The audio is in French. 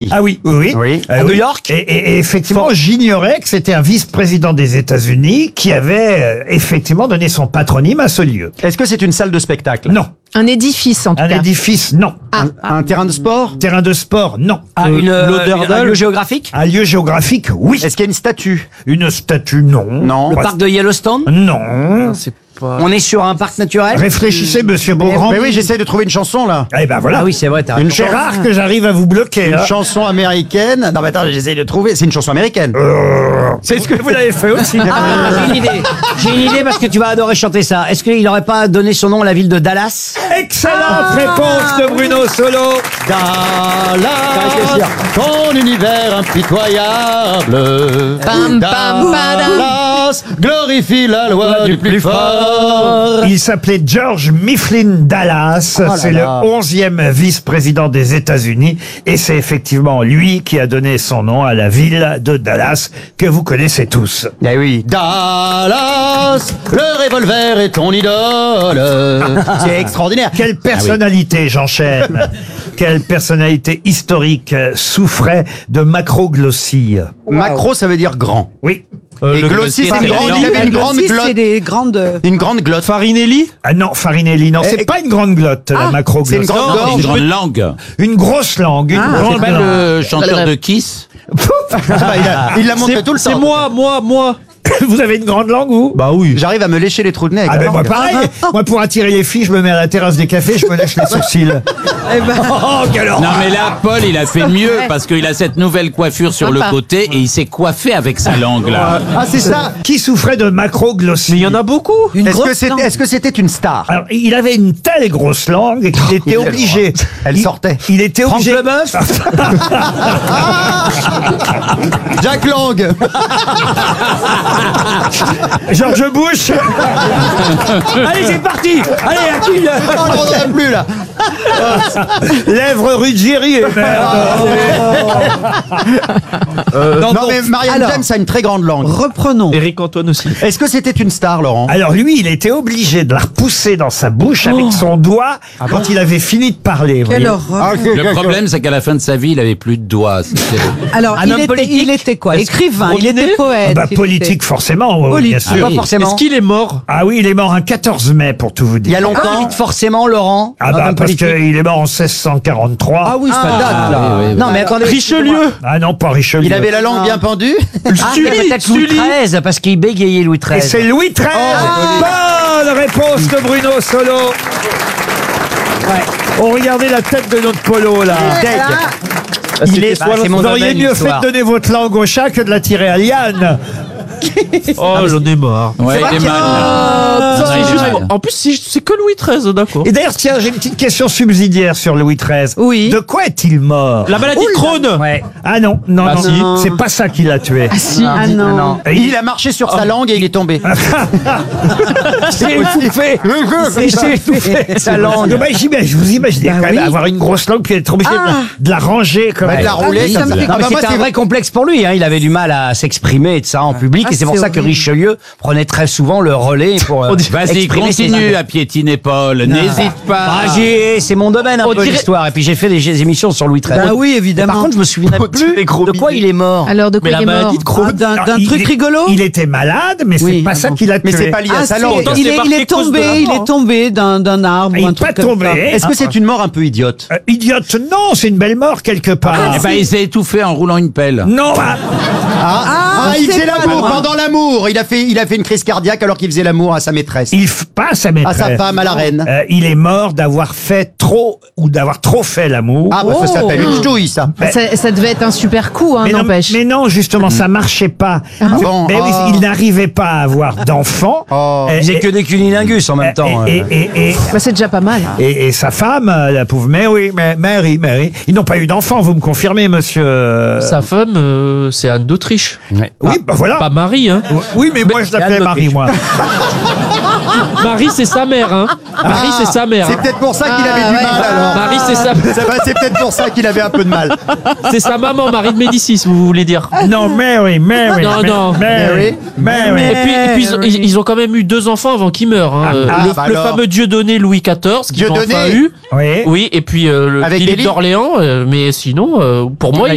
Ah oui, oui. À New York. Et effectivement, j'ignorais que c'était un vice-président des États-Unis qui avait effectivement donné son patronyme à ce lieu. Est-ce que c'est une salle de spectacle? Non. Un édifice, en tout Un cas. édifice, non. Un terrain de sport? Terrain de sport, non. Un lieu géographique. Un lieu géographique, oui. Est-ce qu'il y a une statue? Une statue, non. Non. Le parc de Yellowstone. Non. On est sur un parc naturel. Réfléchissez, monsieur Beaugrand. Mais oui, j'essaie de trouver une chanson là. Eh ben voilà. Ah oui, c'est vrai, t'as raison. Une C'est chanson. rare que j'arrive à vous bloquer. Une Hein. chanson américaine. Non, mais attends, j'essaie de trouver. C'est une chanson américaine. C'est ce que vous l'avez fait aussi. Ah, j'ai une idée. J'ai une idée parce que tu vas adorer chanter ça. Est-ce qu'il n'aurait pas donné son nom à la ville de Dallas? Excellente réponse de Bruno Solo. Dallas, ton univers impitoyable. Pam, pam, padam. Dallas, glorifie la loi du plus fort. Il s'appelait George Mifflin Dallas. Oh là C'est là. le 11e vice-président des États-Unis. Et c'est effectivement lui qui a donné son nom à la ville de Dallas que vous connaissez tous. Eh oui. Dallas, le revolver est ton idole. C'est extraordinaire. Quelle personnalité, j'enchaîne. Quelle personnalité historique souffrait de macroglossie. Macro, ça veut dire grand. Oui. Et glossie, c'est une grande, il avait une grande C'est glotte. des grandes. Une grande glotte. Farinelli. Ah non, Farinelli, non, c'est pas une grande glotte, la macroglossie. c'est une grande gorge. Une grande langue. Une grosse langue, une C'est grande pas langue. le chanteur de Kiss. Il la montre tout le temps. C'est moi. Vous avez une grande langue, vous? Bah oui. J'arrive à me lécher les trous de nez avec Ah la ben moi langue. pareil. Moi pour attirer les filles, je me mets à la terrasse des cafés, je me lèche les sourcils. Oh, quelle horreur. Non mais là, Paul, il a fait mieux parce qu'il a cette nouvelle coiffure sur le côté et il s'est coiffé avec sa langue là. Ah, c'est ça. Qui souffrait de macroglossie? Mais il y en a beaucoup. Est-ce que c'était une star? Alors, il avait une telle grosse langue qu'il était obligé. Elle sortait. Il était Franck obligé. Leboeuf. Jack Lang. George Bush. Allez, c'est parti. Allez, à qui Oh, je reviens plus là. Lèvres Ruggieri. Non mais Marianne alors. James a une très grande langue. Reprenons. Eric Antoine aussi. Est-ce que c'était une star, Laurent? Alors lui, il était obligé de la repousser dans sa bouche avec son doigt quand il avait fini de parler. vous Quelle voyez. horreur. Le problème, c'est qu'à la fin de sa vie, il avait plus de doigts. Alors, Un homme politique. il était quoi? Écrivain, il Politique était poète. Bah, il politique était- forcément, oui, bien Politique. sûr. Pas forcément. Est-ce qu'il est mort? Ah oui, il est mort un 14 mai pour tout vous Il y dire. a longtemps. Vite forcément, Laurent. Ah Un bah homme parce politique. qu'il est mort en 1643. Ah oui, ça date là. Non, mais attendez. Richelieu. Ah non, pas Richelieu. Il avait la langue bien pendue. Ah, c'est peut-être Louis Sully. XIII, parce qu'il bégayait Louis Et XIII. c'est Louis XIII. Bonne réponse de Bruno Solo. Oh, regardez la tête de notre polo là. Il est, Bah, c'est mon vous auriez domaine, mieux fait l'histoire. de donner votre langue au chat que de la tirer à Liane. Oh, j'en ai marre. Ouais, il est mal. C'est juste- En plus, c'est que Louis XIII, d'accord. Et d'ailleurs, tiens, j'ai une petite question subsidiaire sur Louis XIII. Oui. De quoi est-il mort? La maladie de Crohn. Ouais. Ah non, non, Ah, non, si. c'est pas ça qui l'a tué. Ah non. Il a marché sur sa langue et il est tombé. C'est étouffé. C'est étouffé. Sa langue. Bah, je vous imagine Bah quand même oui. avoir une grosse langue puis être obligé de la ranger comme De la rouler oui, ça comme me ça. fait- Non, mais Ah bah moi, c'était un c'est vrai complexe pour lui. Hein. Il avait du mal à s'exprimer et de ça en public. Ah, et c'est pour c'est ça que horrible. Richelieu prenait très souvent le relais pour Vas-y, exprimer ses continue idées. à piétiner Paul. N'hésite pas. Ah, c'est mon domaine un peu dirait- l'histoire. Et puis j'ai fait des émissions sur Louis XIII. Bah oui, Et évidemment. par contre, je me souviens plus de quoi il est mort. Alors, de quoi Mais la il est mort? maladie de Crohn. Ah, d'un Alors, il truc est- rigolo. Il était malade, mais c'est Oui, pas ah ça bon. qui l'a tué. Mais c'est pas lié à sa c'est- langue. Attends, il c'est est marqué cause de la il mort. est tombé d'un arbre Il ou un est pas truc comme tombé. ça. Est-ce que c'est une mort un peu idiote? Idiote, non, c'est une belle mort quelque part. Eh ben, il s'est étouffé en roulant une pelle. Non, Il c'est faisait pas l'amour loin. pendant l'amour. Il a fait une crise cardiaque alors qu'il faisait l'amour à sa maîtresse. pas sa maîtresse. À sa femme, à la reine. Il est mort d'avoir fait trop ou d'avoir trop fait l'amour. Ah bah ça s'appelle une ch'touille ça. Ça devait être un super coup, hein, mais, non, n'empêche. mais non, justement, ça marchait pas. bon Mais oui, Oh. il n'arrivait pas à avoir d'enfants. Oh. Et- Il faisait que des cunilingus en même temps. Bah, c'est déjà pas mal. et sa femme, la pauvre Mary, ils n'ont pas eu d'enfants, vous me confirmez, monsieur Sa femme, c'est Anne d'Autriche. Oui, bah voilà. Pas Marie, hein. Oui, mais moi je l'appelais Anne Marie, moi. Marie, c'est sa mère, hein. Marie, c'est sa mère. C'est hein. peut-être pour ça qu'il avait du mal alors. Marie, c'est sa, C'est peut-être pour ça qu'il avait un peu de mal. c'est sa maman, Marie de Médicis, vous voulez dire. Non, Mary. Non. Mary. Et puis ils ont quand même eu 2 enfants avant qu'ils meurent. Hein. bah le alors. fameux Dieudonné Louis XIV, qu'ils ont Dieudonné. enfin eu. Oui. Oui, et puis Avec Philippe Élie. d'Orléans, mais sinon, pour moi,